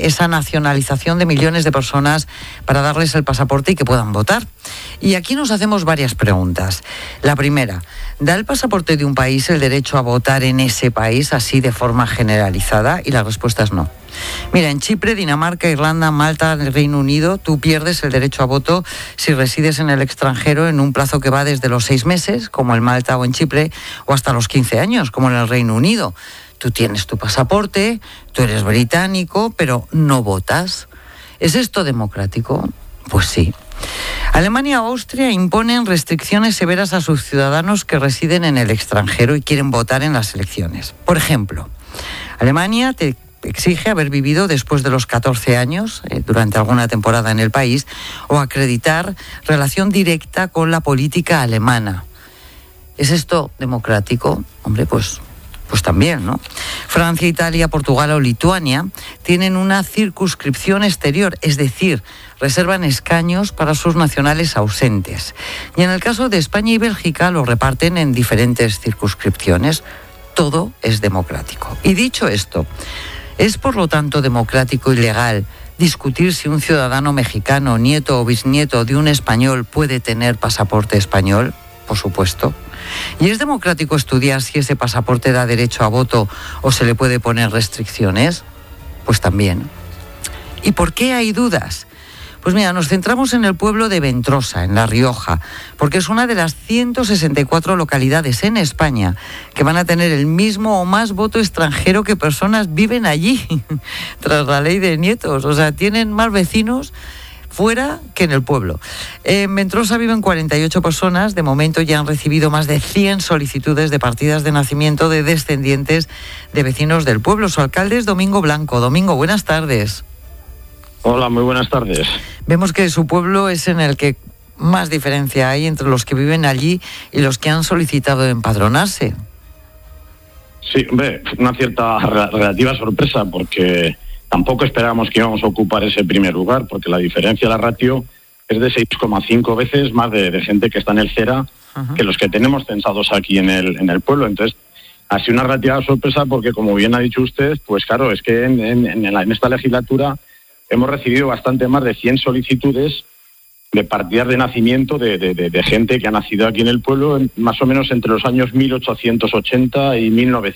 esa nacionalización de millones de personas para darles el pasaporte y que puedan votar. Y aquí nos hacemos varias preguntas. La primera, ¿da el pasaporte de un país el derecho a votar en ese país así de forma generalizada? Y la respuesta es no. Mira, en Chipre, Dinamarca, Irlanda, Malta, el Reino Unido, tú pierdes el derecho a voto si resides en el extranjero en un plazo que va desde los 6 meses, como en Malta o en Chipre, o hasta los 15 años, como en el Reino Unido. Tú tienes tu pasaporte, tú eres británico, pero no votas. ¿Es esto democrático? Pues sí. Alemania o Austria imponen restricciones severas a sus ciudadanos que residen en el extranjero y quieren votar en las elecciones. Por ejemplo, Alemania te exige haber vivido después de los 14 años durante alguna temporada en el país o acreditar relación directa con la política alemana. ¿Es esto democrático? Hombre, pues también, ¿no? Francia, Italia, Portugal o Lituania tienen una circunscripción exterior, es decir, reservan escaños para sus nacionales ausentes. Y en el caso de España y Bélgica lo reparten en diferentes circunscripciones. Todo es democrático. Y dicho esto, ¿es por lo tanto democrático y legal discutir si un ciudadano mexicano, nieto o bisnieto de un español puede tener pasaporte español? Por supuesto. ¿Y es democrático estudiar si ese pasaporte da derecho a voto o se le puede poner restricciones? Pues también. ¿Y por qué hay dudas? Pues mira, nos centramos en el pueblo de Ventrosa, en La Rioja, porque es una de las 164 localidades en España que van a tener el mismo o más voto extranjero que personas viven allí, tras la ley de nietos. O sea, tienen más vecinos fuera que en el pueblo. En Ventrosa viven 48 personas. De momento ya han recibido más de 100 solicitudes de partidas de nacimiento de descendientes de vecinos del pueblo. Su alcalde es Domingo Blanco. Domingo, buenas tardes. Hola, muy buenas tardes. Vemos que su pueblo es en el que más diferencia hay entre los que viven allí y los que han solicitado empadronarse. Sí, hombre, una cierta relativa sorpresa, porque tampoco esperábamos que íbamos a ocupar ese primer lugar, porque la diferencia de la ratio es de 6,5 veces más de gente que está en el CERA que los que tenemos censados aquí en el pueblo. Entonces, ha sido una relativa sorpresa porque, como bien ha dicho usted, pues claro, es que en esta legislatura hemos recibido bastante más de 100 solicitudes de partidas de nacimiento de gente que ha nacido aquí en el pueblo, más o menos entre los años 1880 y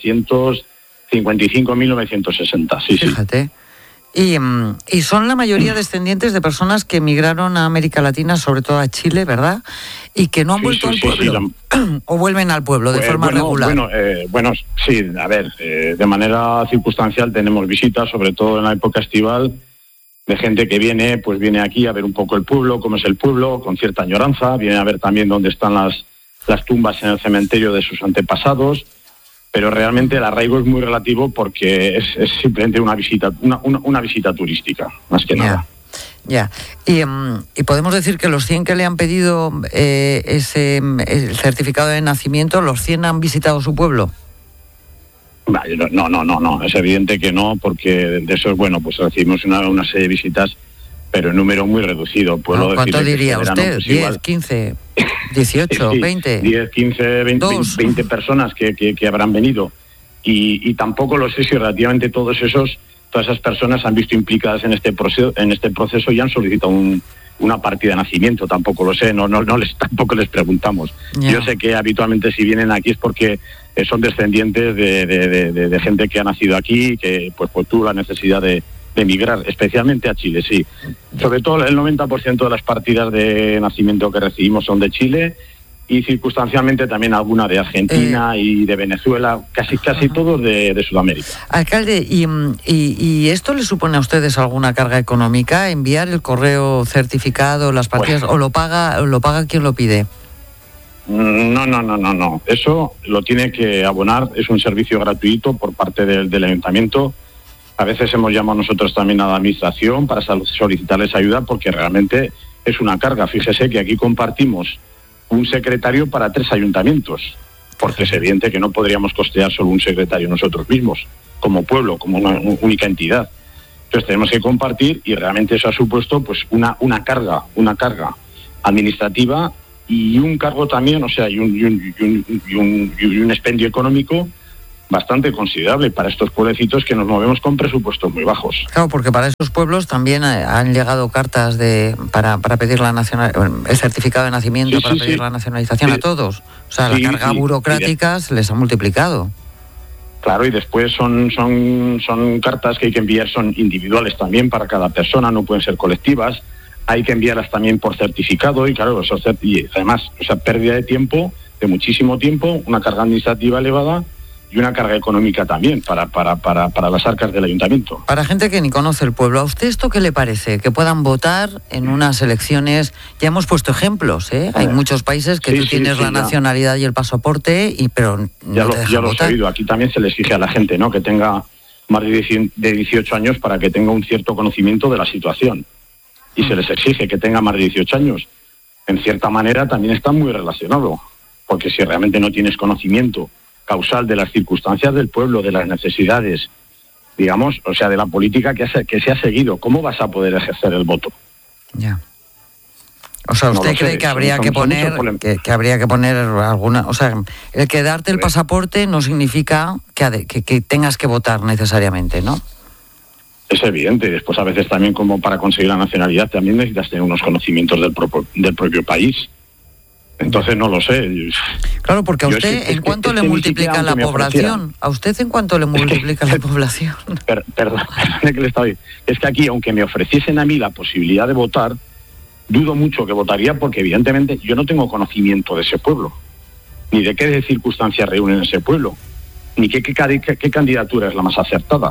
1955, 1960. Sí, fíjate. Sí. Y son la mayoría descendientes de personas que emigraron a América Latina, sobre todo a Chile, ¿verdad? Y que no han vuelto al pueblo. ¿O vuelven al pueblo de forma regular? Bueno, sí, a ver, de manera circunstancial tenemos visitas, sobre todo en la época estival, de gente que viene aquí a ver un poco el pueblo, cómo es el pueblo, con cierta añoranza, viene a ver también dónde están las tumbas en el cementerio de sus antepasados, pero realmente el arraigo es muy relativo porque es simplemente una visita turística, más que nada. Ya. Y podemos decir que los 100 que le han pedido el certificado de nacimiento, ¿los 100 han visitado su pueblo? No, es evidente que no, porque de esos, pues recibimos una serie de visitas, pero en número muy reducido. ¿Cuánto diría usted? Pues 10, igual. 15, 18, sí, 20. 10, 15, 20 personas que habrán venido. Y tampoco lo sé si relativamente todas esas personas han visto implicadas en este proceso y han solicitado una partida de nacimiento. Tampoco lo sé, tampoco les preguntamos. Yeah. Yo sé que habitualmente si vienen aquí es porque son descendientes de gente que ha nacido aquí, que pues tuvo la necesidad de emigrar, especialmente a Chile, sí. Sobre todo el 90% de las partidas de nacimiento que recibimos son de Chile y circunstancialmente también alguna de Argentina y de Venezuela, casi todos de Sudamérica. Alcalde, ¿y esto le supone a ustedes alguna carga económica, enviar el correo certificado, las partidas, o lo paga quien lo pide? No. Eso lo tiene que abonar, es un servicio gratuito por parte del ayuntamiento. A veces hemos llamado nosotros también a la administración para solicitarles ayuda porque realmente es una carga. Fíjese que aquí compartimos un secretario para 3 ayuntamientos, porque es evidente que no podríamos costear solo un secretario nosotros mismos, como pueblo, como una única entidad. Entonces tenemos que compartir y realmente eso ha supuesto pues una carga administrativa y un cargo también, o sea, y un expendio económico bastante considerable para estos pueblecitos que nos movemos con presupuestos muy bajos. Claro, porque para esos pueblos también han llegado cartas para pedir el certificado de nacimiento, pedir la nacionalización a todos. O sea, la carga burocrática se les ha multiplicado. Claro, y después son cartas que hay que enviar, son individuales también para cada persona, no pueden ser colectivas. Hay que enviarlas también por certificado y claro, y además, pérdida de tiempo, de muchísimo tiempo, una carga administrativa elevada y una carga económica también para las arcas del ayuntamiento. Para gente que ni conoce el pueblo, ¿a usted esto qué le parece? Que puedan votar en unas elecciones. Ya hemos puesto ejemplos, ¿eh? Hay muchos países que tú tienes la nacionalidad y el pasaporte, pero no te dejan votar. He oído. Aquí también se le exige a la gente, ¿no?, que tenga más de 18 años para que tenga un cierto conocimiento de la situación. Y se les exige que tenga más de 18 años. En cierta manera también está muy relacionado, porque si realmente no tienes conocimiento causal de las circunstancias del pueblo, de las necesidades, digamos, de la política que se ha seguido, ¿cómo vas a poder ejercer el voto? Ya. O sea, ¿usted cree que habría que poner alguna... O sea, el que darte el pasaporte no significa que tengas que votar necesariamente, ¿no? Es evidente. Después, a veces también, como para conseguir la nacionalidad, también necesitas tener unos conocimientos del propio país. Entonces, no lo sé. Claro, porque a usted, ¿en cuánto le multiplica la población? ¿A usted en cuánto le multiplica la población? Perdón, que le estaba diciendo. Es que aquí, aunque me ofreciesen a mí la posibilidad de votar, dudo mucho que votaría porque, evidentemente, yo no tengo conocimiento de ese pueblo, ni de qué circunstancias reúnen ese pueblo, ni qué candidatura es la más acertada.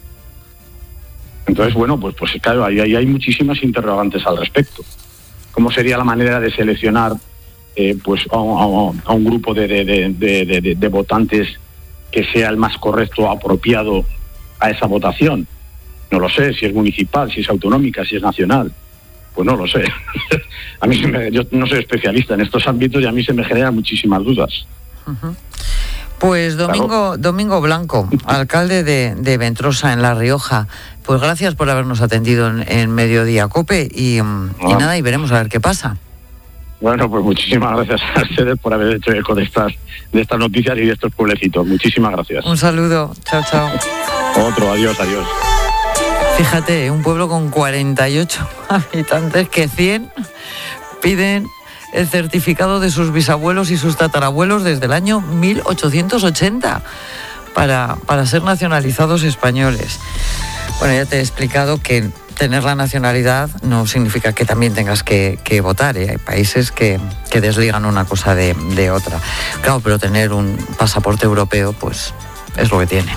Entonces, bueno, pues claro, ahí hay muchísimas interrogantes al respecto. ¿Cómo sería la manera de seleccionar a un grupo de votantes que sea el más correcto, apropiado a esa votación? No lo sé, si es municipal, si es autonómica, si es nacional. Pues no lo sé. A mí yo no soy especialista en estos ámbitos y a mí se me generan muchísimas dudas. Uh-huh. Pues Domingo Blanco, alcalde de Ventrosa, en La Rioja, pues gracias por habernos atendido en Mediodía COPE y nada, y veremos a ver qué pasa. Bueno, pues muchísimas gracias a ustedes por haber hecho eco de estas noticias y de estos pueblecitos. Muchísimas gracias. Un saludo. Chao, chao. Otro, adiós. Fíjate, un pueblo con 48 habitantes que 100 piden el certificado de sus bisabuelos y sus tatarabuelos desde el año 1880 para ser nacionalizados españoles. Bueno, ya te he explicado que tener la nacionalidad no significa que también tengas que votar, ¿eh? Hay países que desligan una cosa de otra. Claro, pero tener un pasaporte europeo, pues es lo que tiene.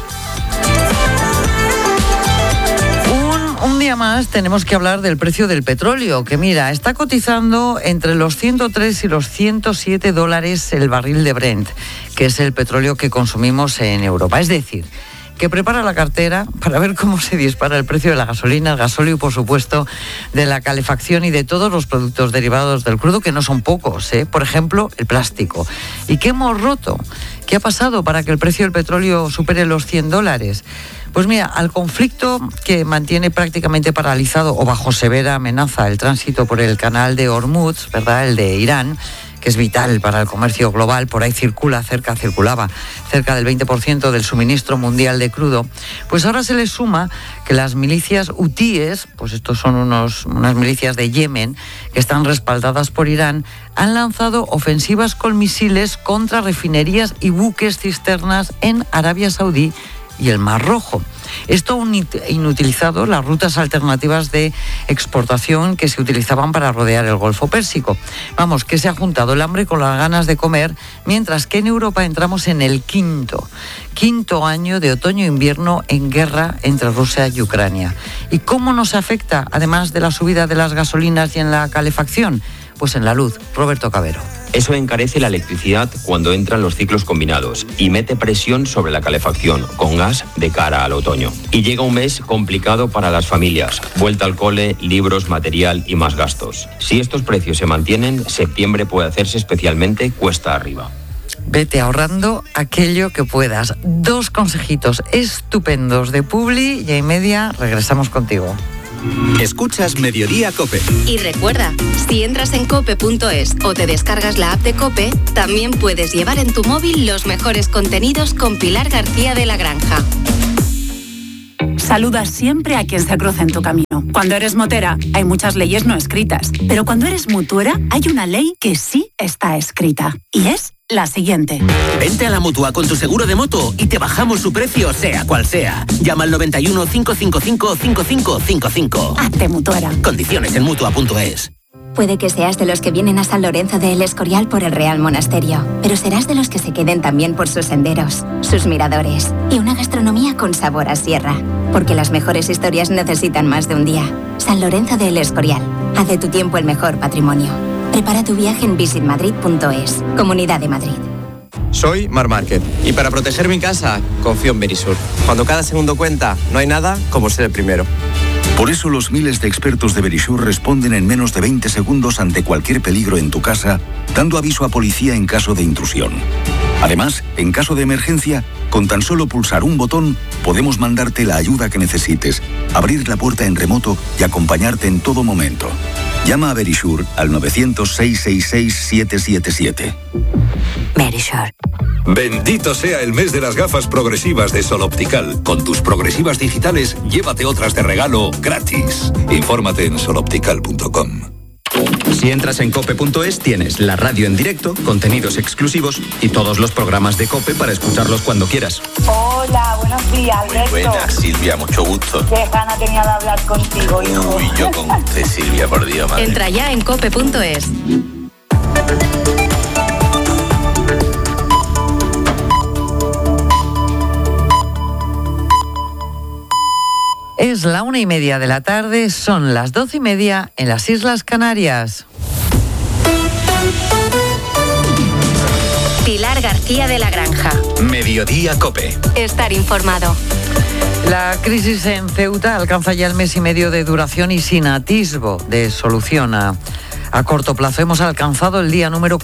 Un día más tenemos que hablar del precio del petróleo, que mira, está cotizando entre los 103 y los $107 el barril de Brent, que es el petróleo que consumimos en Europa. Es decir, que prepara la cartera para ver cómo se dispara el precio de la gasolina, el gasóleo y, por supuesto, de la calefacción y de todos los productos derivados del crudo, que no son pocos, ¿eh? Por ejemplo, el plástico. ¿Y qué hemos roto? ¿Qué ha pasado para que el precio del petróleo supere los $100? Pues mira, al conflicto que mantiene prácticamente paralizado o bajo severa amenaza el tránsito por el canal de Hormuz, ¿verdad?, el de Irán, que es vital para el comercio global, por ahí circulaba cerca del 20% del suministro mundial de crudo, pues ahora se le suma que las milicias hutíes, pues estos son unas milicias de Yemen, que están respaldadas por Irán, han lanzado ofensivas con misiles contra refinerías y buques cisternas en Arabia Saudí y el Mar Rojo. Esto ha inutilizado las rutas alternativas de exportación que se utilizaban para rodear el Golfo Pérsico. Vamos, que se ha juntado el hambre con las ganas de comer, mientras que en Europa entramos en el quinto año de otoño-invierno en guerra entre Rusia y Ucrania. ¿Y cómo nos afecta, además de la subida de las gasolinas y en la calefacción? Pues en la luz. Roberto Cabero. Eso encarece la electricidad cuando entran los ciclos combinados y mete presión sobre la calefacción con gas de cara al otoño. Y llega un mes complicado para las familias. Vuelta al cole, libros, material y más gastos. Si estos precios se mantienen, septiembre puede hacerse especialmente cuesta arriba. Vete ahorrando aquello que puedas. 2 consejitos estupendos de Publi y en media regresamos contigo. Escuchas Mediodía COPE. Y recuerda, si entras en cope.es o te descargas la app de COPE, también puedes llevar en tu móvil los mejores contenidos con Pilar García de la Granja. Saluda siempre a quien se cruza en tu camino. Cuando eres motera, hay muchas leyes no escritas. Pero cuando eres mutuera, hay una ley que sí está escrita. Y es la siguiente. Vente a la Mutua con tu seguro de moto y te bajamos su precio, sea cual sea. Llama al 91 555 5555. Hazte mutuera. Condiciones en Mutua.es. Puede que seas de los que vienen a San Lorenzo de El Escorial por el Real Monasterio, pero serás de los que se queden también por sus senderos, sus miradores y una gastronomía con sabor a sierra. Porque las mejores historias necesitan más de un día. San Lorenzo de El Escorial. Haz de tu tiempo el mejor patrimonio. Prepara tu viaje en visitmadrid.es. Comunidad de Madrid. Soy Mar Márquez y para proteger mi casa confío en Verisur. Cuando cada segundo cuenta, no hay nada como ser el primero. Por eso los miles de expertos de Verisur responden en menos de 20 segundos ante cualquier peligro en tu casa, dando aviso a policía en caso de intrusión. Además, en caso de emergencia, con tan solo pulsar un botón, podemos mandarte la ayuda que necesites, abrir la puerta en remoto y acompañarte en todo momento. Llama a Verisur al 900-666-777. Verisur. Bendito sea el mes de las gafas progresivas de Sol Optical. Con tus progresivas digitales, llévate otras de regalo gratis. Infórmate en soloptical.com. Si entras en cope.es tienes la radio en directo, contenidos exclusivos y todos los programas de COPE para escucharlos cuando quieras. Hola, buenos días, Alberto. Muy buenas, Silvia, mucho gusto. Qué gana tenía de hablar contigo, hijo. Uy, yo con usted, Silvia, por Dios, madre. Entra ya en cope.es. Es la 1:30 de la tarde, son las 12:30 en las Islas Canarias. Pilar García de la Granja. Mediodía COPE. Estar informado. La crisis en Ceuta alcanza ya el mes y medio de duración y sin atisbo de solución a corto plazo. Hemos alcanzado el día número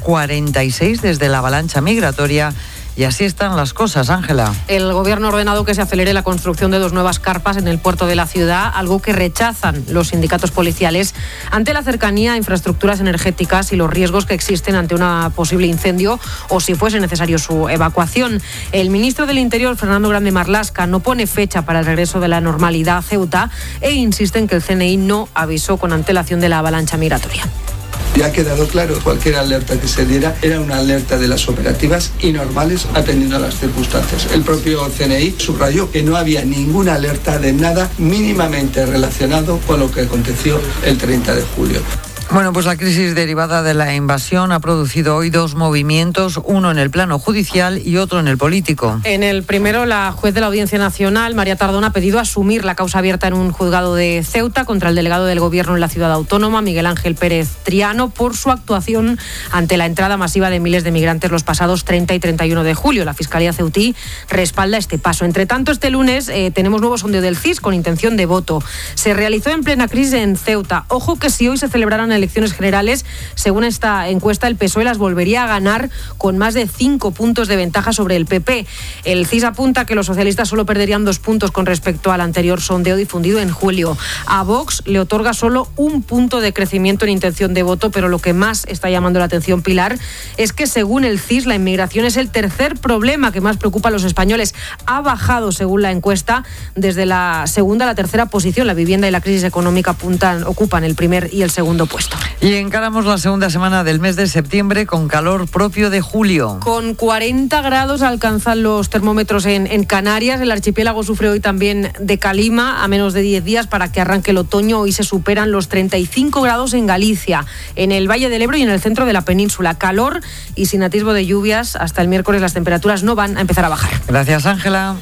46 desde la avalancha migratoria. Y así están las cosas, Ángela. El gobierno ha ordenado que se acelere la construcción de 2 nuevas carpas en el puerto de la ciudad, algo que rechazan los sindicatos policiales ante la cercanía a infraestructuras energéticas y los riesgos que existen ante un posible incendio o si fuese necesario su evacuación. El ministro del Interior, Fernando Grande Marlaska, no pone fecha para el regreso de la normalidad a Ceuta e insiste en que el CNI no avisó con antelación de la avalancha migratoria. Ya ha quedado claro, cualquier alerta que se diera era una alerta de las operativas y normales atendiendo a las circunstancias. El propio CNI subrayó que no había ninguna alerta de nada mínimamente relacionado con lo que aconteció el 30 de julio. Bueno, pues la crisis derivada de la invasión ha producido hoy 2 movimientos, uno en el plano judicial y otro en el político. En el primero, la juez de la Audiencia Nacional, María Tardón, ha pedido asumir la causa abierta en un juzgado de Ceuta contra el delegado del Gobierno en la ciudad autónoma, Miguel Ángel Pérez Triano, por su actuación ante la entrada masiva de miles de migrantes los pasados 30 y 31 de julio. La Fiscalía ceutí respalda este paso. Entre tanto, este lunes tenemos nuevo sondeo del CIS con intención de voto. Se realizó en plena crisis en Ceuta. Ojo que si hoy se celebraran elecciones generales, según esta encuesta, el PSOE las volvería a ganar con más de 5 puntos de ventaja sobre el PP. El CIS apunta que los socialistas solo perderían 2 puntos con respecto al anterior sondeo difundido en julio. A Vox le otorga solo 1 punto de crecimiento en intención de voto, pero lo que más está llamando la atención, Pilar, es que según el CIS, la inmigración es el tercer problema que más preocupa a los españoles. Ha bajado, según la encuesta, desde la segunda a la tercera posición. La vivienda y la crisis económica ocupan el primer y el segundo puesto. Y encaramos la segunda semana del mes de septiembre con calor propio de julio. Con 40 grados alcanzan los termómetros en Canarias. El archipiélago sufre hoy también de calima a menos de 10 días para que arranque el otoño. Hoy se superan los 35 grados en Galicia, en el Valle del Ebro y en el centro de la península. Calor y sin atisbo de lluvias. Hasta el miércoles las temperaturas no van a empezar a bajar. Gracias, Ángela.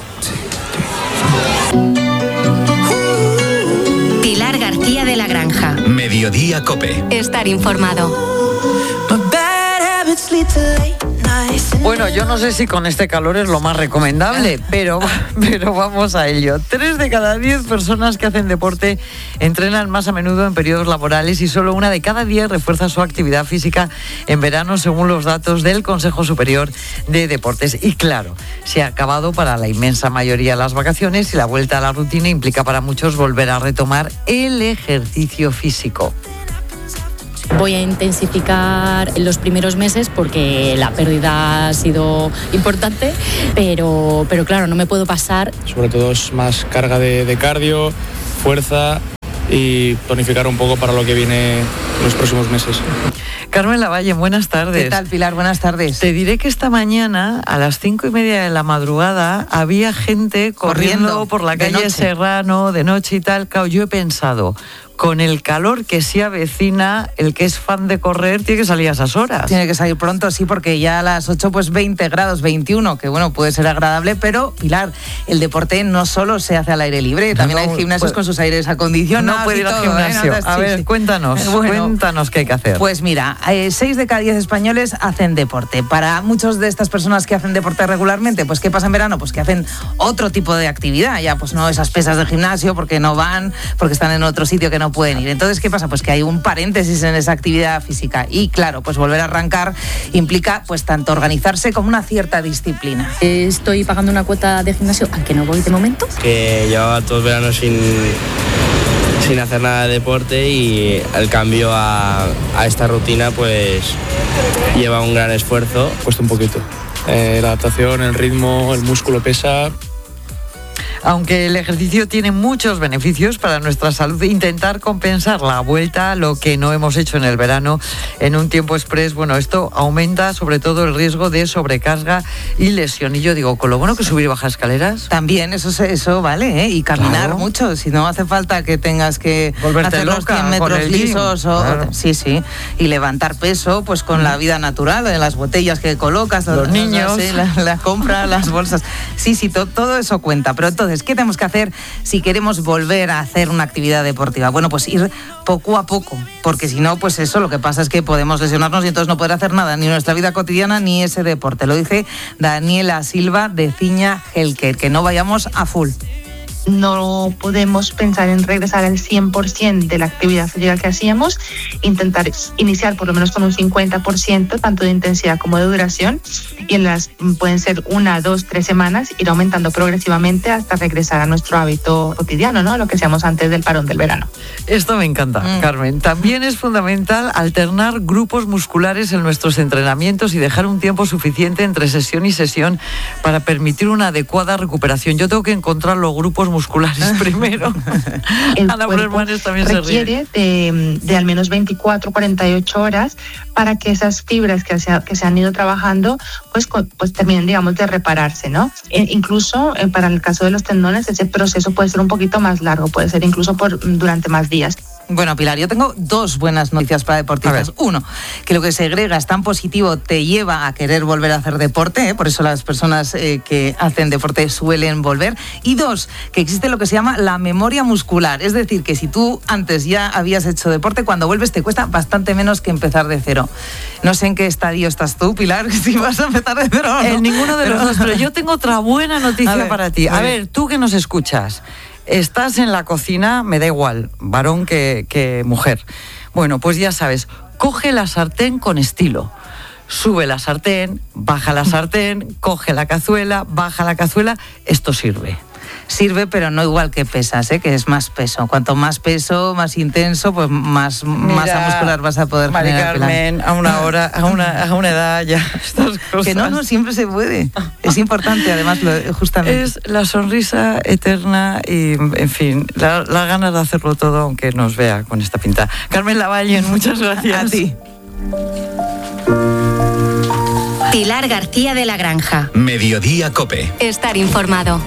Pilar García de la Granja. Mediodía COPE. Estar informado. My bad habits lead to late nights. Bueno, yo no sé si con este calor es lo más recomendable, pero vamos a ello. 3 de cada 10 personas que hacen deporte entrenan más a menudo en periodos laborales y solo 1 de cada 10 refuerza su actividad física en verano, según los datos del Consejo Superior de Deportes. Y claro, se ha acabado para la inmensa mayoría las vacaciones y la vuelta a la rutina implica para muchos volver a retomar el ejercicio físico. Voy a intensificar en los primeros meses porque la pérdida ha sido importante, pero claro, no me puedo pasar. Sobre todo es más carga de cardio, fuerza y tonificar un poco para lo que viene en los próximos meses. Carmen Lavalle, buenas tardes. ¿Qué tal, Pilar? Buenas tardes. Te diré que esta mañana, a las 5:30 de la madrugada, había gente corriendo por la calle Serrano, de noche y tal. Claro, yo he pensado, con el calor que se avecina, el que es fan de correr tiene que salir a esas horas. Tiene que salir pronto, sí, porque ya a las 8, pues 20 grados, 21, que bueno, puede ser agradable, pero, Pilar, el deporte no solo se hace al aire libre, también hay gimnasios con sus aires acondicionados. No puede ir al gimnasio. A ver, cuéntanos qué hay que hacer. Pues mira, 6 de cada 10 españoles hacen deporte. Para muchos de estas personas que hacen deporte regularmente, pues ¿qué pasa en verano? Pues que hacen otro tipo de actividad, ya pues no esas pesas de gimnasio, porque no van, porque están en otro sitio que no pueden ir. Entonces, ¿qué pasa? Pues que hay un paréntesis en esa actividad física y claro, pues volver a arrancar implica pues tanto organizarse como una cierta disciplina. Estoy pagando una cuota de gimnasio al que no voy de momento. Que llevaba todo el verano sin hacer nada de deporte y el cambio a esta rutina pues lleva un gran esfuerzo. Cuesta un poquito. La adaptación, el ritmo, el músculo pesa. Aunque el ejercicio tiene muchos beneficios para nuestra salud, intentar compensar la vuelta a lo que no hemos hecho en el verano en un tiempo express, bueno, esto aumenta sobre todo el riesgo de sobrecarga y lesión. Y yo digo, con lo bueno que subir y bajar escaleras. También, eso vale, ¿eh? Y caminar mucho, si no hace falta que tengas que volverte hacer los 100 metros lisos sí, y levantar peso, pues con la vida natural, en las botellas que colocas, los niños, la compra, las bolsas. Sí, todo eso cuenta, pero entonces, ¿qué tenemos que hacer si queremos volver a hacer una actividad deportiva? Bueno, pues ir poco a poco, porque si no, pues eso, lo que pasa es que podemos lesionarnos y entonces no poder hacer nada, ni en nuestra vida cotidiana, ni ese deporte. Lo dice Daniela Silva de Ciña Healthcare, que no vayamos a full. No podemos pensar en regresar al 100% de la actividad física que hacíamos, intentar iniciar por lo menos con un 50%, tanto de intensidad como de duración, y pueden ser 1, 2, 3 semanas, ir aumentando progresivamente hasta regresar a nuestro hábito cotidiano, ¿no? Lo que hacíamos antes del parón del verano. Esto me encanta, Carmen. También es fundamental alternar grupos musculares en nuestros entrenamientos y dejar un tiempo suficiente entre sesión y sesión para permitir una adecuada recuperación. Yo tengo que encontrar los grupos musculares primero. El cuerpo requiere de al menos 24, 48 horas para que esas fibras que se han ido trabajando pues terminen, digamos, de repararse, ¿no? Incluso para el caso de los tendones, ese proceso puede ser un poquito más largo, puede ser incluso durante más días. Bueno, Pilar, yo tengo 2 buenas noticias para deportistas. 1, que lo que segregas tan positivo te lleva a querer volver a hacer deporte, por eso las personas que hacen deporte suelen volver. Y 2, que existe lo que se llama la memoria muscular, es decir, que si tú antes ya habías hecho deporte, cuando vuelves te cuesta bastante menos que empezar de cero. No sé en qué estadio estás tú, Pilar, si vas a empezar de cero o no. En ninguno de los dos, pero yo tengo otra buena noticia para ti. A ver, tú que nos escuchas, estás en la cocina, me da igual, varón que mujer. Bueno, pues ya sabes, coge la sartén con estilo. Sube la sartén, baja la sartén, coge la cazuela, baja la cazuela. Esto sirve. Sirve, pero no igual que pesas, que es más peso. Cuanto más peso, más intenso, pues más masa muscular vas a poder generar. Carmen, a una hora, a una edad ya, estas cosas. Que no siempre se puede. Es importante, además, justamente. Es la sonrisa eterna y, en fin, las ganas de hacerlo todo, aunque nos vea con esta pinta. Carmen Lavalle, muchas gracias. A ti. Pilar García de la Granja. Mediodía COPE. Estar informado.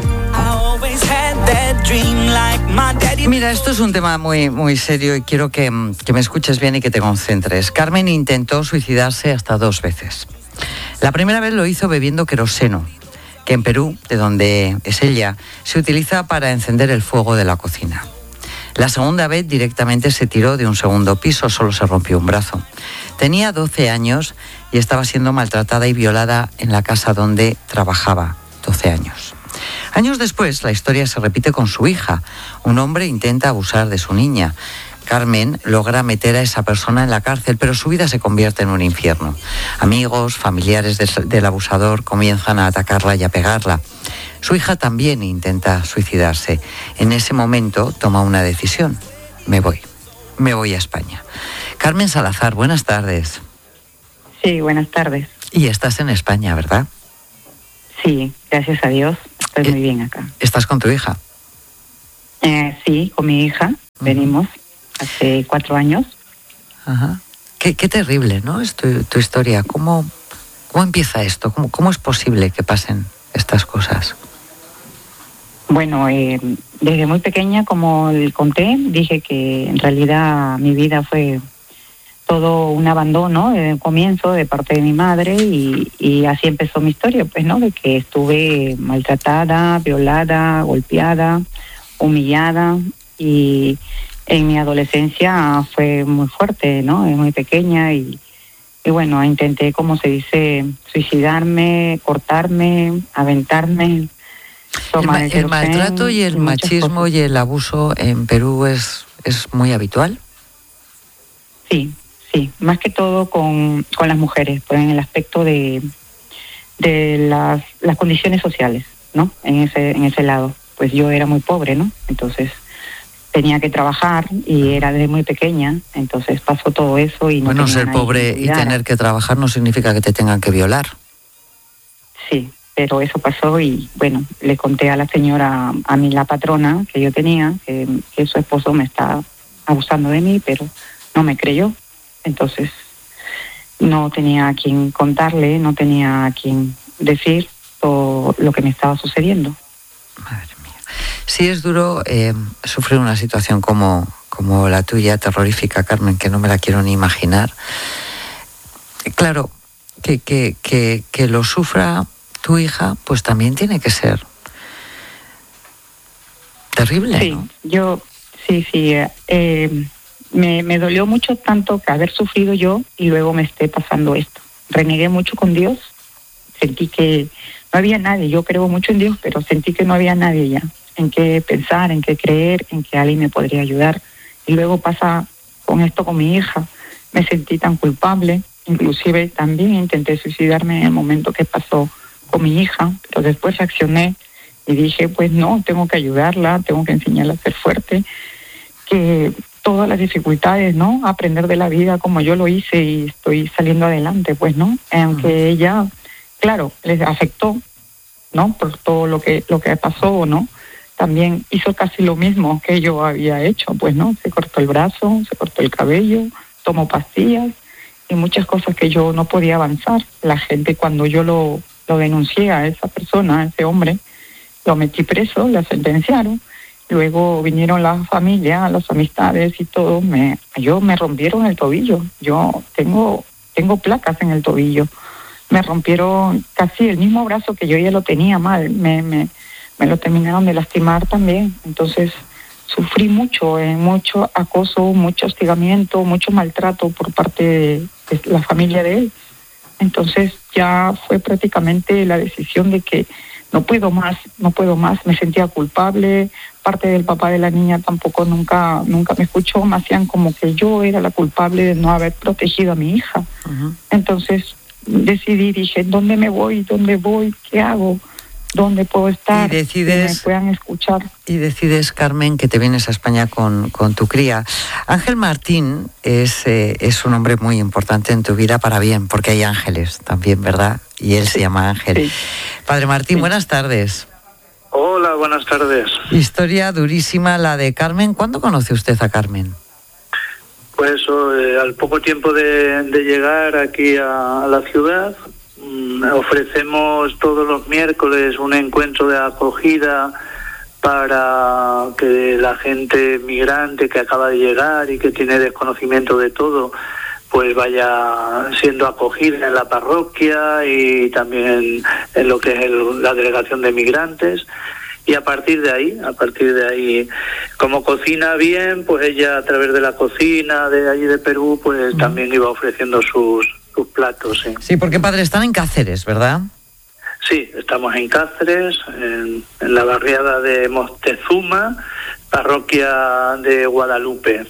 Mira, esto es un tema muy, muy serio y quiero que me escuches bien y que te concentres. Carmen intentó suicidarse hasta 2 veces. La primera vez lo hizo bebiendo queroseno, que en Perú, de donde es ella, se utiliza para encender el fuego de la cocina. La segunda vez directamente se tiró de un segundo piso, solo se rompió un brazo. Tenía 12 años y estaba siendo maltratada y violada en la casa donde trabajaba. 12 años. Años después, la historia se repite con su hija. Un hombre intenta abusar de su niña. Carmen logra meter a esa persona en la cárcel, pero su vida se convierte en un infierno. Amigos, familiares del abusador comienzan a atacarla y a pegarla. Su hija también intenta suicidarse. En ese momento toma una decisión. Me voy a España. Carmen Salazar, buenas tardes. Sí, buenas tardes. Y estás en España, ¿verdad? Sí, gracias a Dios. Estoy muy bien acá. ¿Estás con tu hija? Sí, con mi hija. Venimos hace 4 años. Ajá. Qué terrible, ¿no? Es tu historia. ¿Cómo empieza esto? ¿Cómo es posible que pasen estas cosas? Bueno, desde muy pequeña, como le conté, dije que en realidad mi vida fue todo un abandono desde el comienzo de parte de mi madre y así empezó mi historia, pues, ¿no? De que estuve maltratada, violada, golpeada, humillada y en mi adolescencia fue muy fuerte, ¿no? Muy pequeña y bueno, intenté, como se dice, suicidarme, cortarme, aventarme. ¿El maltrato y el machismo y el abuso en Perú es muy habitual? Sí, más que todo con las mujeres, pues en el aspecto de las condiciones sociales, ¿no? En ese lado. Pues yo era muy pobre, ¿no? Entonces tenía que trabajar y era desde muy pequeña, entonces pasó todo eso y no. Bueno, ser pobre y tener que trabajar no significa que te tengan que violar. Sí, pero eso pasó y bueno, le conté a la señora, a mí la patrona que yo tenía, que su esposo me está abusando de mí, pero no me creyó. Entonces no tenía a quien contarle, no tenía a quien decir todo lo que me estaba sucediendo. Madre mía. Sí, es duro sufrir una situación como la tuya, terrorífica, Carmen, que no me la quiero ni imaginar. Claro, que lo sufra tu hija, pues también tiene que ser terrible, sí, ¿no? Yo, sí, me dolió mucho tanto que haber sufrido yo y luego me esté pasando esto. Renegué mucho con Dios, sentí que no había nadie, yo creo mucho en Dios, pero sentí que no había nadie ya, en qué pensar, en qué creer, en que alguien me podría ayudar. Y luego pasa con esto con mi hija, me sentí tan culpable, inclusive también intenté suicidarme en el momento que pasó con mi hija, pero después reaccioné y dije, pues no, tengo que ayudarla, tengo que enseñarla a ser fuerte, que todas las dificultades, ¿no? Aprender de la vida como yo lo hice y estoy saliendo adelante, pues, ¿no? Aunque ella, claro, les afectó, ¿no? Por todo lo que pasó, ¿no? También hizo casi lo mismo que yo había hecho, pues, ¿no? Se cortó el brazo, se cortó el cabello, tomó pastillas y muchas cosas que yo no podía avanzar. La gente, cuando yo lo denuncié a esa persona, a ese hombre, lo metí preso, la sentenciaron. Luego vinieron la familia, las amistades y todo. Me rompieron el tobillo. Yo tengo placas en el tobillo. Me rompieron casi el mismo brazo que yo ya lo tenía mal. Me lo terminaron de lastimar también. Entonces sufrí mucho acoso, mucho hostigamiento, mucho maltrato por parte de la familia de él. Entonces ya fue prácticamente la decisión de que no puedo más, me sentía culpable. Parte del papá de la niña tampoco nunca me escuchó, me hacían como que yo era la culpable de no haber protegido a mi hija. Uh-huh. Entonces dije, ¿dónde me voy? ¿Dónde voy? ¿Qué hago? ¿Dónde puedo estar? Y decides, que me puedan escuchar. Y decides, Carmen, que te vienes a España con tu cría. Ángel Martín es un hombre muy importante en tu vida para bien, porque hay ángeles también, ¿verdad? Y él se llama Ángel. Sí. Padre Martín, buenas tardes. Hola, buenas tardes. Historia durísima la de Carmen. ¿Cuándo conoce usted a Carmen? Pues al poco tiempo de llegar aquí a la ciudad, ofrecemos todos los miércoles un encuentro de acogida para que la gente migrante que acaba de llegar y que tiene desconocimiento de todo, pues vaya siendo acogida en la parroquia y también en lo que es la delegación de migrantes. y a partir de ahí, como cocina bien, pues ella a través de la cocina de allí de Perú, pues también iba ofreciendo sus platos. Sí, porque padre, están en Cáceres, ¿verdad? Sí, estamos en Cáceres, en la barriada de Moctezuma, parroquia de Guadalupe.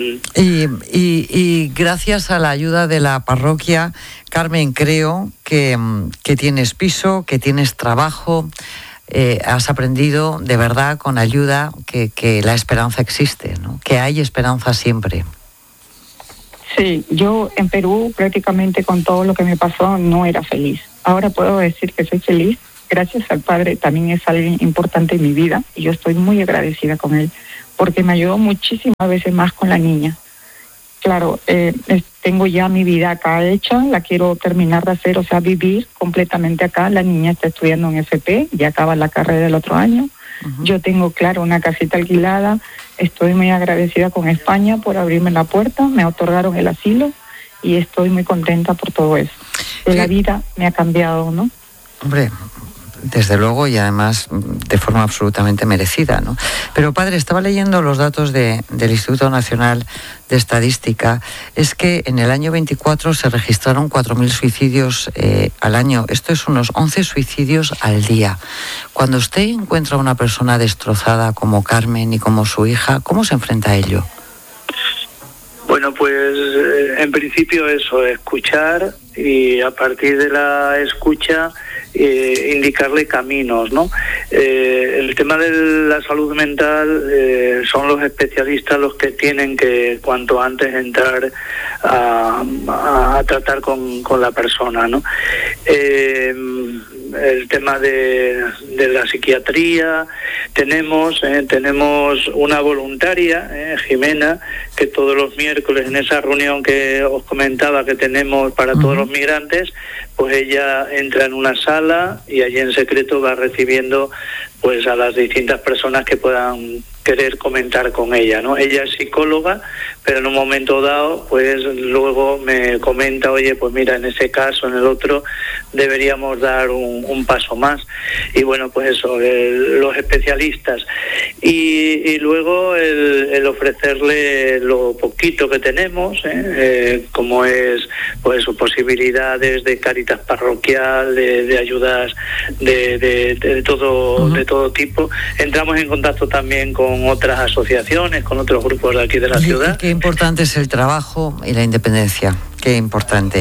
Y gracias a la ayuda de la parroquia, Carmen, creo que tienes piso, que tienes trabajo, has aprendido de verdad con ayuda que la esperanza existe, ¿no? Que hay esperanza siempre. Sí, yo en Perú prácticamente con todo lo que me pasó no era feliz. Ahora puedo decir que soy feliz. Gracias al Padre, también es alguien importante en mi vida y yo estoy muy agradecida con él porque me ayudó muchísimas veces más con la niña. Claro, tengo ya mi vida acá hecha, la quiero terminar de hacer, o sea, vivir completamente acá. La niña está estudiando en FP, ya acaba la carrera el otro año. Yo tengo, claro, una casita alquilada. Estoy muy agradecida con España por abrirme la puerta, me otorgaron el asilo y estoy muy contenta por todo eso. La vida me ha cambiado, ¿no? Hombre, desde luego, y además de forma absolutamente merecida, ¿no? Pero padre, estaba leyendo los datos del Instituto Nacional de Estadística. Es que en el año 24 se registraron 4.000 suicidios al año. Esto es unos 11 suicidios al día. Cuando usted encuentra a una persona destrozada como Carmen y como su hija, ¿cómo se enfrenta a ello? Bueno, pues en principio eso, escuchar y a partir de la escucha indicarle caminos, ¿no? El tema de la salud mental son los especialistas los que tienen que cuanto antes entrar a tratar con la persona, ¿no? El tema de la psiquiatría, tenemos una voluntaria, Jimena, que todos los miércoles en esa reunión que os comentaba que tenemos para todos los migrantes, pues ella entra en una sala y allí en secreto va recibiendo pues a las distintas personas que puedan querer comentar con ella, ¿no? Ella es psicóloga, pero en un momento dado, pues luego me comenta, oye, pues mira, en ese caso, en el otro, deberíamos dar un paso más. Y bueno, pues eso, los especialistas. Y luego el ofrecerle lo poquito que tenemos, como es pues posibilidades de Cáritas parroquial, de ayudas de todo tipo. Entramos en contacto también con otras asociaciones, con otros grupos de aquí de la ciudad. Y qué importante es el trabajo y la independencia, qué importante.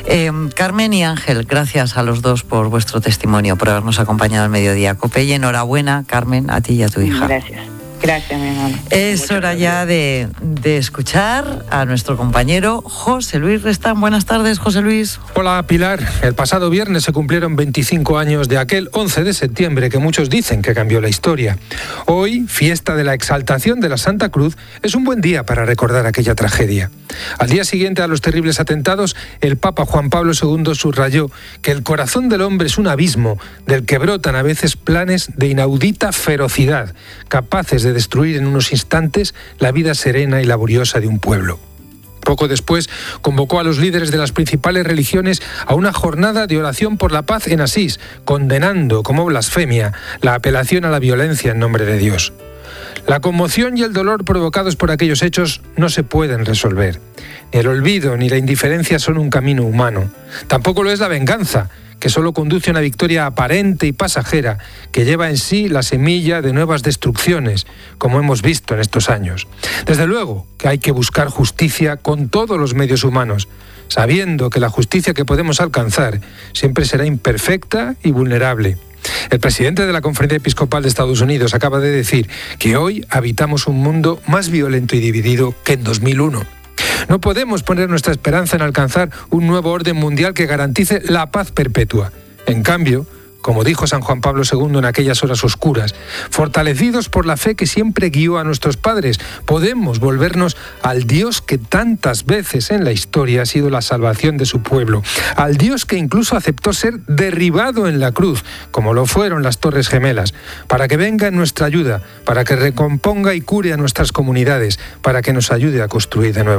Carmen y Ángel, gracias a los dos por vuestro testimonio, por habernos acompañado al Mediodía Cope, y enhorabuena, Carmen, a ti y a tu hija. Gracias, mi hermano. Es hora ya de escuchar a nuestro compañero José Luis Restán. Buenas tardes, José Luis. Hola, Pilar. El pasado viernes se cumplieron 25 años de aquel 11 de septiembre que muchos dicen que cambió la historia. Hoy, fiesta de la exaltación de la Santa Cruz, es un buen día para recordar aquella tragedia. Al día siguiente a los terribles atentados, el Papa Juan Pablo II subrayó que el corazón del hombre es un abismo del que brotan a veces planes de inaudita ferocidad, capaces de destruir en unos instantes la vida serena y laboriosa de un pueblo. Poco después, convocó a los líderes de las principales religiones a una jornada de oración por la paz en Asís, condenando como blasfemia la apelación a la violencia en nombre de Dios. La conmoción y el dolor provocados por aquellos hechos no se pueden resolver. Ni el olvido ni la indiferencia son un camino humano. Tampoco lo es la venganza, que solo conduce a una victoria aparente y pasajera que lleva en sí la semilla de nuevas destrucciones, como hemos visto en estos años. Desde luego que hay que buscar justicia con todos los medios humanos, sabiendo que la justicia que podemos alcanzar siempre será imperfecta y vulnerable. El presidente de la Conferencia Episcopal de Estados Unidos acaba de decir que hoy habitamos un mundo más violento y dividido que en 2001. No podemos poner nuestra esperanza en alcanzar un nuevo orden mundial que garantice la paz perpetua. En cambio, como dijo San Juan Pablo II en aquellas horas oscuras, fortalecidos por la fe que siempre guió a nuestros padres, podemos volvernos al Dios que tantas veces en la historia ha sido la salvación de su pueblo, al Dios que incluso aceptó ser derribado en la cruz, como lo fueron las Torres Gemelas, para que venga en nuestra ayuda, para que recomponga y cure a nuestras comunidades, para que nos ayude a construir de nuevo.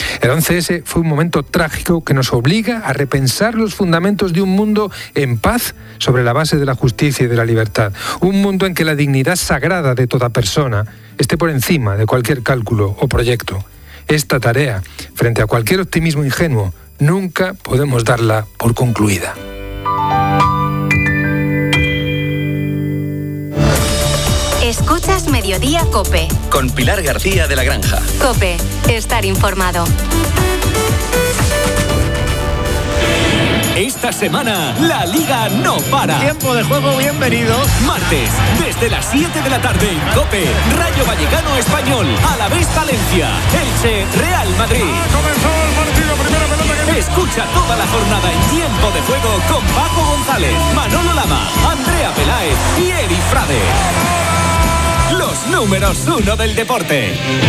El 11S fue un momento trágico que nos obliga a repensar los fundamentos de un mundo en paz sobre la base de la justicia y de la libertad. Un mundo en que la dignidad sagrada de toda persona esté por encima de cualquier cálculo o proyecto. Esta tarea, frente a cualquier optimismo ingenuo, nunca podemos darla por concluida. Escuchas Mediodía COPE. Con Pilar García de la Granja. COPE, estar informado. Esta semana, la Liga no para. Tiempo de juego, bienvenidos. Martes, desde las 7 de la tarde en COPE, Rayo Vallecano Español, Alavés Valencia, Elche, Real Madrid. Comenzó el partido, primera pelota que... Escucha toda la jornada en Tiempo de Juego con Paco González, Manolo Lama, Andrea Peláez y Eri Frade. Los números 1 del deporte.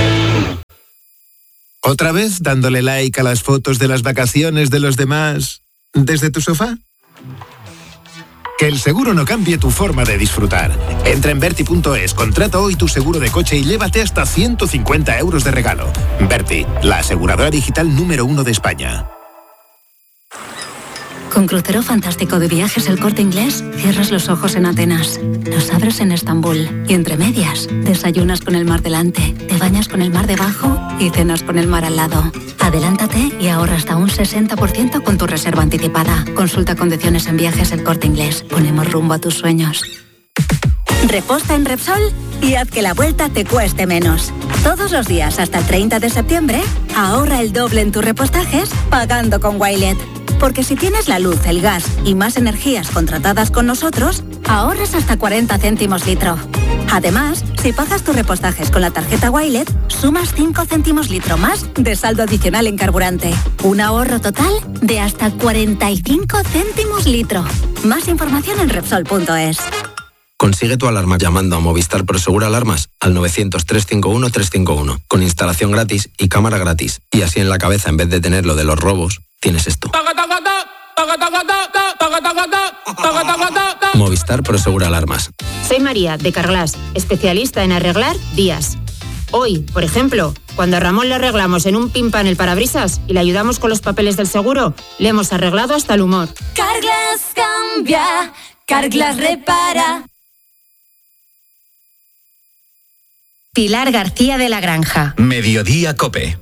¿Otra vez dándole like a las fotos de las vacaciones de los demás desde tu sofá? Que el seguro no cambie tu forma de disfrutar. Entra en Verti.es, contrata hoy tu seguro de coche y llévate hasta 150 euros de regalo. Verti, la aseguradora digital número 1 de España. Con Crucero Fantástico de Viajes El Corte Inglés, cierras los ojos en Atenas, los abres en Estambul y entre medias, desayunas con el mar delante, te bañas con el mar debajo y cenas con el mar al lado. Adelántate y ahorra hasta un 60% con tu reserva anticipada. Consulta condiciones en Viajes El Corte Inglés. Ponemos rumbo a tus sueños. Reposta en Repsol y haz que la vuelta te cueste menos. Todos los días hasta el 30 de septiembre, ahorra el doble en tus repostajes pagando con Wilet. Porque si tienes la luz, el gas y más energías contratadas con nosotros, ahorras hasta 40 céntimos litro. Además, si pagas tus repostajes con la tarjeta Wilet, sumas 5 céntimos litro más de saldo adicional en carburante. Un ahorro total de hasta 45 céntimos litro. Más información en Repsol.es. Consigue tu alarma llamando a Movistar Prosegur Alarmas al 900-351-351, con instalación gratis y cámara gratis. Y así en la cabeza, en vez de tener lo de los robos, tienes esto. Movistar Prosegur Alarmas. Soy María, de Carglass, especialista en arreglar días. Hoy, por ejemplo, cuando a Ramón le arreglamos en un pin pan el parabrisas y le ayudamos con los papeles del seguro, le hemos arreglado hasta el humor. Carglass cambia, Carglass repara. Pilar García de la Granja. Mediodía COPE.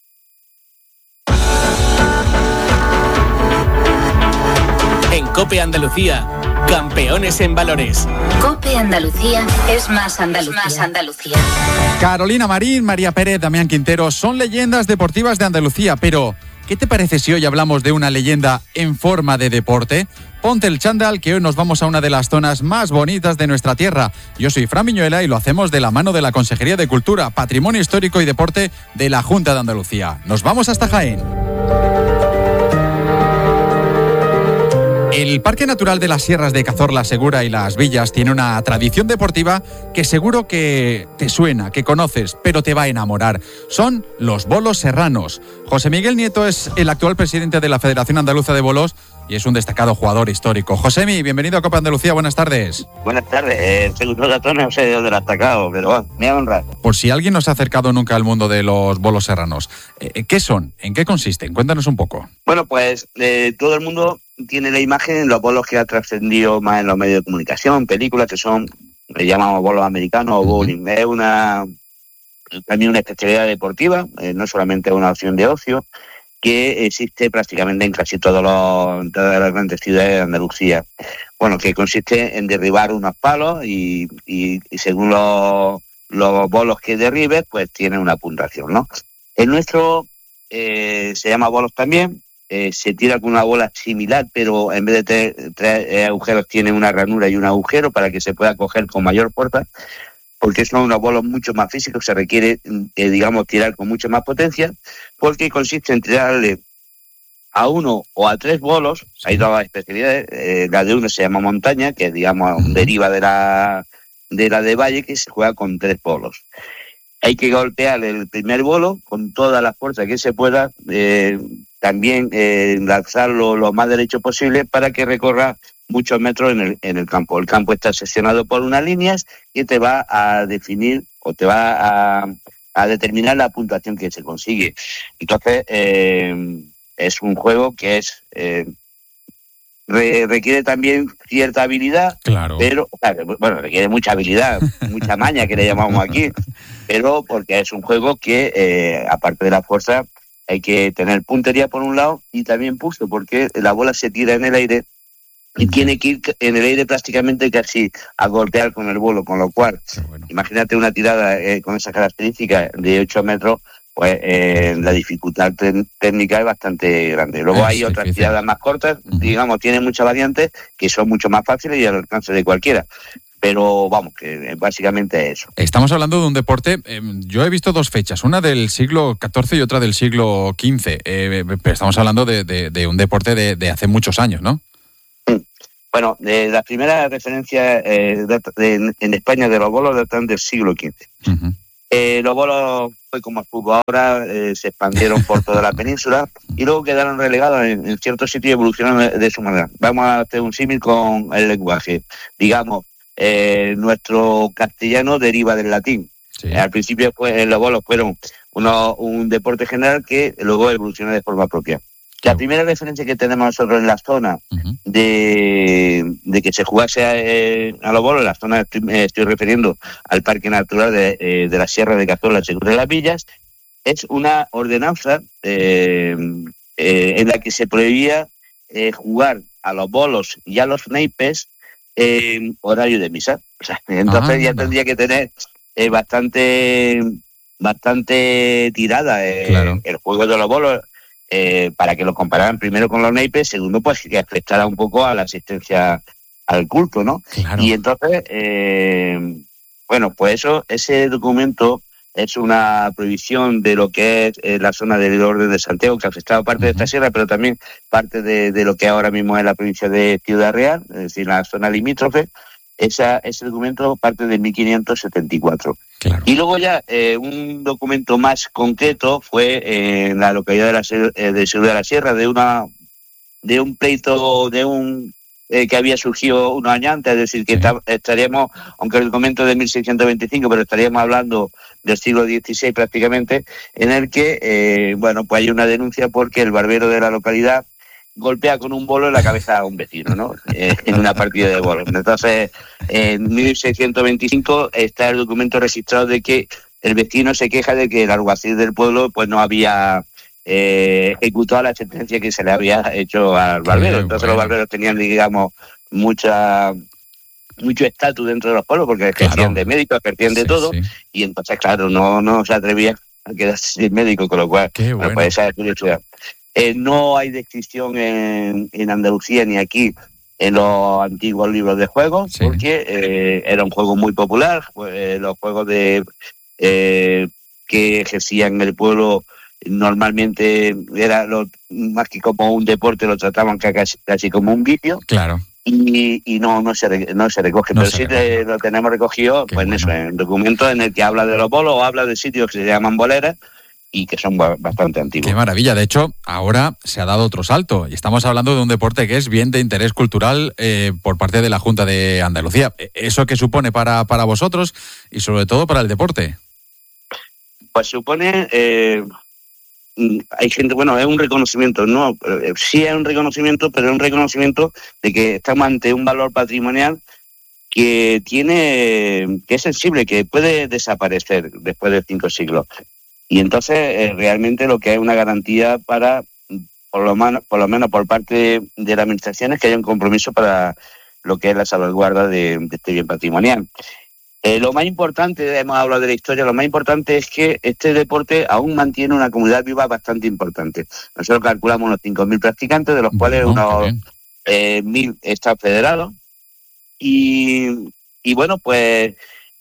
En COPE Andalucía, campeones en valores. COPE Andalucía es más Andalucía. Carolina Marín, María Pérez, Damián Quintero son leyendas deportivas de Andalucía, pero ¿qué te parece si hoy hablamos de una leyenda en forma de deporte? Ponte el chándal, que hoy nos vamos a una de las zonas más bonitas de nuestra tierra. Yo soy Fran Miñuela y lo hacemos de la mano de la Consejería de Cultura, Patrimonio Histórico y Deporte de la Junta de Andalucía. Nos vamos hasta Jaén. El Parque Natural de las Sierras de Cazorla, Segura y Las Villas tiene una tradición deportiva que seguro que te suena, que conoces, pero te va a enamorar. Son los bolos serranos. José Miguel Nieto es el actual presidente de la Federación Andaluza de Bolos y es un destacado jugador histórico. Josemi, bienvenido a Copa Andalucía, buenas tardes. Buenas tardes, segundo ratón no sé de dónde lo ha atacado, pero bueno, me honra. Por si alguien no se ha acercado nunca al mundo de los bolos serranos, ¿qué son? ¿En qué consisten? Cuéntanos un poco. Bueno, pues todo el mundo tiene la imagen en los bolos que ha trascendido más en los medios de comunicación, películas que son, le llamamos bolos americanos o bowling. Es también una especialidad deportiva, no solamente una opción de ocio, que existe prácticamente en casi todas las grandes ciudades de Andalucía. Bueno, que consiste en derribar unos palos y según los bolos que derribes, pues tiene una puntuación, ¿no? El nuestro se llama bolos también. Se tira con una bola similar, pero en vez de tres agujeros tiene una ranura y un agujero para que se pueda coger con mayor fuerza, porque son unos bolos mucho más físicos, se requiere, tirar con mucha más potencia, porque consiste en tirarle a uno o a tres bolos. Hay dos especialidades. La de uno se llama montaña, que deriva de la de valle, que se juega con tres bolos. Hay que golpear el primer bolo con toda la fuerza que se pueda, también lanzarlo lo más derecho posible para que recorra muchos metros en el campo. El campo está seccionado por unas líneas y te va a definir o te va a determinar la puntuación que se consigue. Entonces, es un juego que es requiere también cierta habilidad, claro. Pero bueno, requiere mucha habilidad, mucha maña que le llamamos aquí, pero porque es un juego que aparte de la fuerza hay que tener puntería por un lado y también pulso, porque la bola se tira en el aire y tiene que ir en el aire prácticamente casi a golpear con el bolo, con lo cual, imagínate una tirada con esas características de 8 metros, pues la dificultad técnica es bastante grande. Luego hay otras tiradas más cortas, digamos, tienen muchas variantes que son mucho más fáciles y al alcance de cualquiera. Pero vamos, que básicamente es eso. Estamos hablando de un deporte, yo he visto dos fechas, una del siglo XIV y otra del siglo XV, pero estamos hablando de un deporte de hace muchos años, ¿no? Bueno, la primera referencia en España de los bolos datan del siglo XV. Los bolos fue como el fútbol ahora, se expandieron por toda la península y luego quedaron relegados en ciertos sitios y evolucionaron de su manera. Vamos a hacer un símil con el lenguaje. Digamos, nuestro castellano deriva del latín. Sí. Al principio los bolos fueron un deporte general que luego evolucionó de forma propia. La primera referencia que tenemos nosotros en la zona de que se jugase a los bolos, en la zona me estoy refiriendo al Parque Natural de la Sierra de Cazorla, Segura de las Villas, es una ordenanza en la que se prohibía jugar a los bolos y a los naipes en horario de misa. O sea, entonces ya tendría que tener bastante tirada el juego de los bolos. Para que lo compararan primero con los naipes, segundo, pues que afectara un poco a la asistencia al culto, ¿no? Claro. Y entonces, bueno, pues ese documento es una prohibición de lo que es la zona del Orden de Santiago, que afectaba parte de esta sierra, pero también parte de lo que ahora mismo es la provincia de Ciudad Real, es decir, la zona limítrofe. Ese documento parte de 1574. Claro. Y luego ya un documento más concreto fue en la localidad de Segura de la Sierra, de un pleito que había surgido unos años antes, es decir, que estaríamos, aunque el documento es de 1625, pero estaríamos hablando del siglo XVI prácticamente, en el que, bueno, pues hay una denuncia porque el barbero de la localidad golpea con un bolo en la cabeza a un vecino, ¿no? En una partida de bolos. Entonces, en 1625 está el documento registrado de que el vecino se queja de que el alguacil del pueblo pues no había ejecutado la sentencia que se le había hecho al barbero. Entonces los barberos tenían, digamos, mucho estatus dentro de los pueblos porque ejercían de médicos, ejercían de todo, y entonces, claro, no se atrevían a quedarse sin médico, con lo cual, bueno, pues esa es curiosidad. No hay descripción en Andalucía ni aquí en los antiguos libros de juegos, porque era un juego muy popular. Los juegos que ejercían el pueblo normalmente era más que como un deporte, lo trataban casi como un vicio. Claro. Y no se recoge, pero sí lo tenemos recogido pues en el documento en el que habla de los bolos, o habla de sitios que se llaman boleras y que son bastante antiguos. Qué maravilla. De hecho, ahora se ha dado otro salto y estamos hablando de un deporte que es bien de interés cultural por parte de la Junta de Andalucía. ¿Eso qué supone para vosotros y sobre todo para el deporte? Pues supone... hay gente, bueno, es un reconocimiento, ¿no? Sí es un reconocimiento, pero es un reconocimiento de que estamos ante un valor patrimonial que es sensible, que puede desaparecer después de 5 siglos. Y entonces realmente lo que es una garantía para, por lo menos por parte de las administraciones, que haya un compromiso para lo que es la salvaguarda de este bien patrimonial. Lo más importante, hemos hablado de la historia, lo más importante es que este deporte aún mantiene una comunidad viva bastante importante. Nosotros calculamos unos 5.000 practicantes, de los cuales unos 1.000 están federados. Y bueno, pues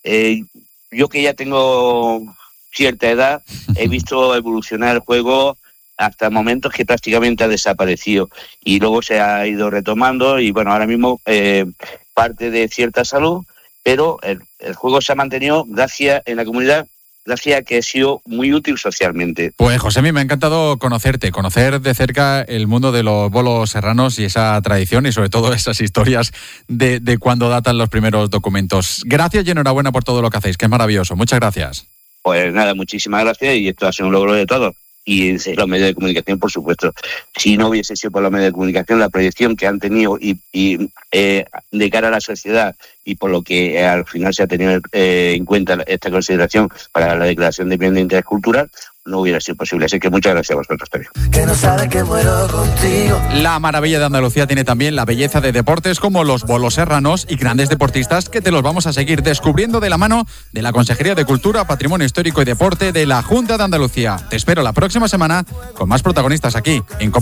yo que ya tengo cierta edad, he visto evolucionar el juego hasta momentos que prácticamente ha desaparecido. Y luego se ha ido retomando y bueno, ahora mismo parte de cierta salud, pero el juego se ha mantenido en la comunidad gracias a que ha sido muy útil socialmente. Pues Josemi, me ha encantado conocer de cerca el mundo de los bolos serranos y esa tradición y sobre todo esas historias de cuando datan los primeros documentos. Gracias y enhorabuena por todo lo que hacéis, que es maravilloso. Muchas gracias. Pues nada, muchísimas gracias y esto ha sido un logro de todos. Y los medios de comunicación, por supuesto. Si no hubiese sido por los medios de comunicación, la proyección que han tenido y de cara a la sociedad y por lo que al final se ha tenido en cuenta esta consideración para la declaración de bien de interés cultural, no hubiera sido posible. Así que muchas gracias a vosotros también. Que no sabe que muero contigo. La maravilla de Andalucía tiene también la belleza de deportes como los bolos serranos y grandes deportistas que te los vamos a seguir descubriendo de la mano de la Consejería de Cultura, Patrimonio Histórico y Deporte de la Junta de Andalucía. Te espero la próxima semana con más protagonistas aquí en COPE.